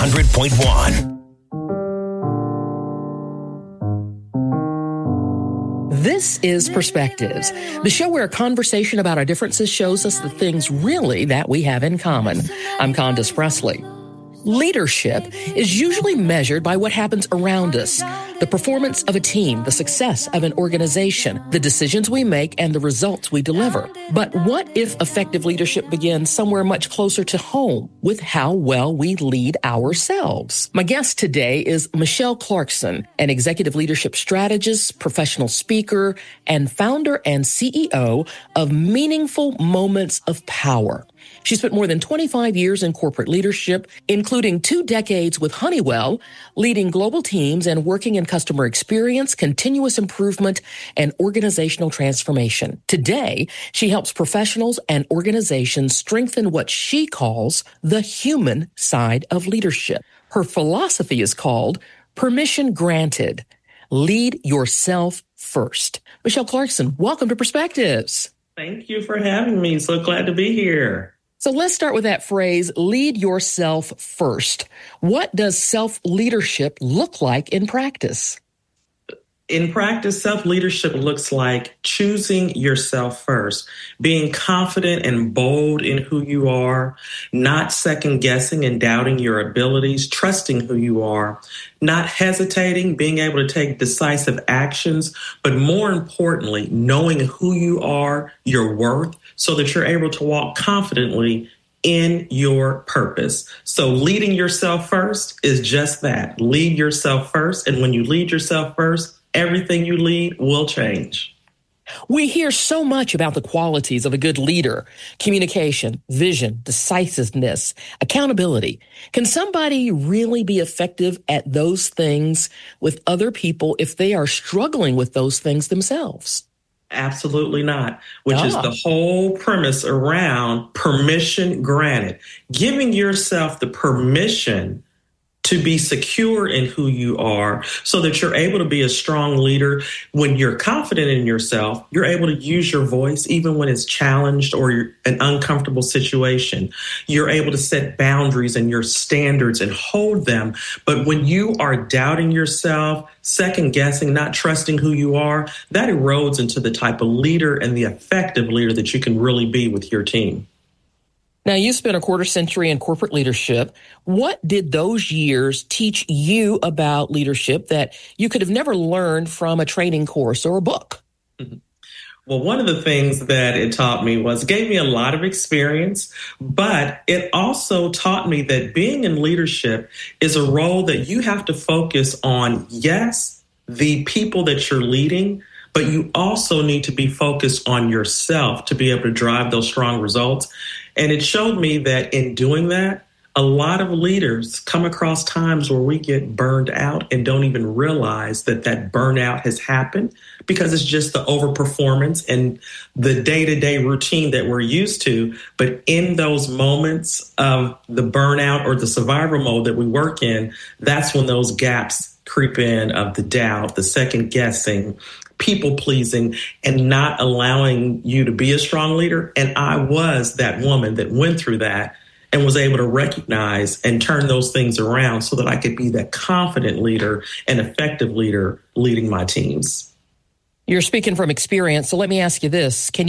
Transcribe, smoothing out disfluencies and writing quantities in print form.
100.1. This is Perspectives, the show where a conversation about our differences shows us the things really that we have in common. I'm Candace Presley. Leadership is usually measured by what happens around us, the performance of a team, the success of an organization, the decisions we make, and the results we deliver. But what if effective leadership begins somewhere much closer to home, with how well we lead ourselves? My guest today is Michelle Clarkson, an executive leadership strategist, professional speaker, and founder and CEO of Meaningful Moments of Power. She spent more than 25 years in corporate leadership, including 2 decades with Honeywell, leading global teams and working in customer experience, continuous improvement, and organizational transformation. Today, she helps professionals and organizations strengthen what she calls the human side of leadership. Her philosophy is called Permission Granted. Lead yourself first. Michelle Clarkson, welcome to Perspectives. Thank you for having me. So glad to be here. So let's start with that phrase, lead yourself first. What does self-leadership look like in practice? In practice, self-leadership looks like choosing yourself first, being confident and bold in who you are, not second-guessing and doubting your abilities, trusting who you are, not hesitating, being able to take decisive actions, but more importantly, knowing who you are, your worth, so that you're able to walk confidently in your purpose. So leading yourself first is just that. Lead yourself first. And when you lead yourself first, everything you lead will change. We hear so much about the qualities of a good leader: communication, vision, decisiveness, accountability. Can somebody really be effective at those things with other people if they are struggling with those things themselves? Absolutely not, which is the whole premise around permission granted, giving yourself the permission to be secure in who you are so that you're able to be a strong leader. When you're confident in yourself, you're able to use your voice even when it's challenged or an uncomfortable situation. You're able to set boundaries and your standards and hold them. But when you are doubting yourself, second guessing, not trusting who you are, that erodes into the type of leader and the effective leader that you can really be with your team. Now, you spent a quarter century in corporate leadership. What did those years teach you about leadership that you could have never learned from a training course or a book? Well, one of the things that it taught me gave me a lot of experience, but it also taught me that being in leadership is a role that you have to focus on, yes, the people that you're leading, but you also need to be focused on yourself to be able to drive those strong results. And it showed me that in doing that, a lot of leaders come across times where we get burned out and don't even realize that burnout has happened because it's just the overperformance and the day-to-day routine that we're used to. But in those moments of the burnout or the survival mode that we work in, that's when those gaps creep in of the doubt, the second guessing, people pleasing, and not allowing you to be a strong leader. And I was that woman that went through that and was able to recognize and turn those things around so that I could be that confident leader and effective leader leading my teams. You're speaking from experience, so let me ask you this. Can